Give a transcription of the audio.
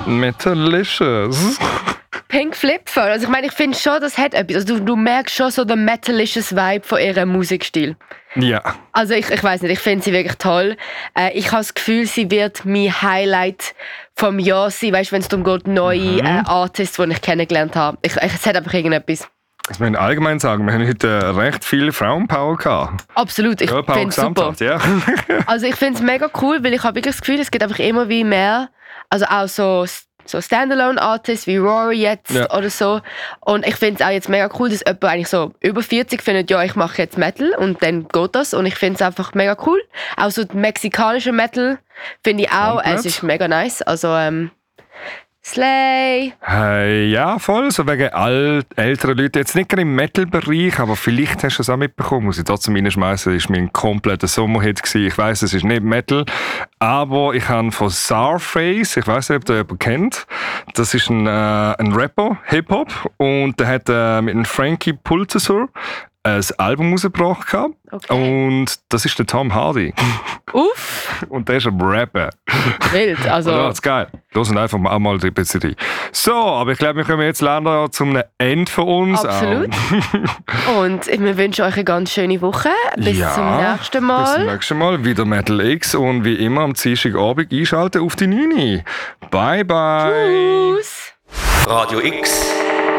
Metalicious. Pink Flip-Phone. Also ich meine, ich finde schon, das hat etwas. Also du merkst schon so den Metalicious Vibe von ihrem Musikstil. Ja. Also ich weiß nicht, ich finde sie wirklich toll. Ich habe das Gefühl, sie wird mein Highlight vom Jahr sein, weißt du, wenn es darum geht, neue Artists, die ich kennengelernt habe. Es hat einfach irgendetwas. Das müssen wir allgemein sagen, wir haben heute recht viel Frauenpower gehabt. Absolut, ich finde es super. Ja. Also ich finde es mega cool, weil ich habe wirklich das Gefühl, es gibt einfach immer wie mehr, also auch so Standalone-Artists wie Rory jetzt oder so. Und ich finde es auch jetzt mega cool, dass jemand eigentlich so über 40 findet, ja, ich mache jetzt Metal und dann geht das. Und ich finde es einfach mega cool. Auch so mexikanische Metal finde ich auch, es ist mega nice. Also Slay! Hey, ja, voll. So wegen älteren Leuten. Jetzt nicht gerade im Metal-Bereich, aber vielleicht hast du es auch mitbekommen. Muss ich trotzdem reinschmeißen. Das war mein kompletter Sommerhit. Ich weiss, es ist nicht Metal. Aber ich habe von Czarface, ich weiss nicht, ob du jemanden kennt. Das ist ein Rapper, Hip-Hop. Und der hat mit einem Frankie Pultesur ein Album rausgebracht. Okay. Und das ist der Tom Hardy. Uff! Und der ist ein Rapper. Wild, also... Ja, das ist geil. Hören einfach mal ein bisschen rein. So, aber ich glaube, wir kommen jetzt leider zum Ende von uns. Absolut. Und wir wünschen euch eine ganz schöne Woche. Bis zum nächsten Mal. Bis zum nächsten Mal. Wieder Metal X und wie immer am Dienstagabend einschalten auf die 9. Bye, bye. Tschüss. Radio X